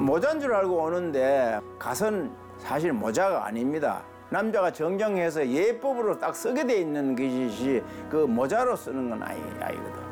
모자인 줄 알고 오는데 갓은 사실 모자가 아닙니다. 남자가 정정해서 예법으로 딱 쓰게 돼 있는 것이 그 모자로 쓰는 건 아니거든.